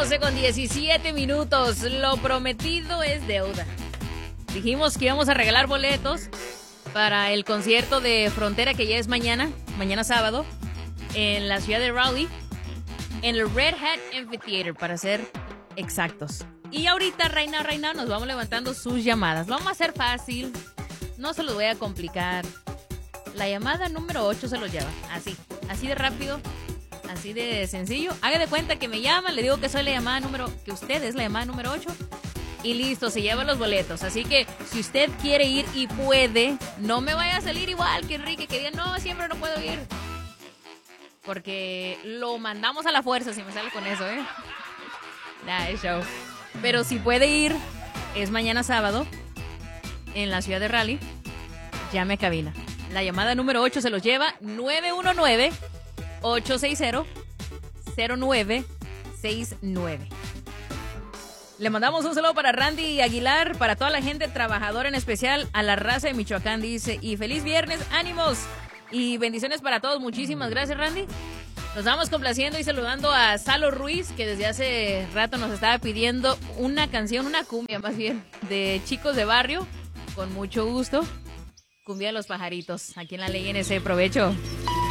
12:17. Lo prometido es deuda. Dijimos que íbamos a regalar boletos para el concierto de Frontera, que ya es mañana sábado, en la ciudad de Raleigh, en el Red Hat Amphitheater, para ser exactos. Y ahorita, right now, nos vamos levantando sus llamadas. Lo vamos a hacer fácil, no se los voy a complicar. La llamada número 8 se los lleva, así de rápido, así de sencillo. Haga de cuenta que me llaman, le digo que soy la llamada que usted es la llamada número 8 y listo, se lleva los boletos. Así que si usted quiere ir y puede, no me vaya a salir igual que Enrique, que diga, no, siempre no puedo ir. Porque lo mandamos a la fuerza si me sale con eso, Nah, es show. Pero si puede ir, es mañana sábado, en la ciudad de Raleigh, llame a cabina. La llamada número 8 se los lleva 919-860-0969. Le mandamos un saludo para Randy Aguilar, para toda la gente trabajadora, en especial a la raza de Michoacán, dice. Y feliz viernes, ánimos y bendiciones para todos. Muchísimas gracias, Randy. Nos vamos complaciendo y saludando a Salo Ruiz, que desde hace rato nos estaba pidiendo una canción, una cumbia más bien, de Chicos de Barrio. Con mucho gusto. Cumbia de los pajaritos, aquí en la Ley NC. Provecho.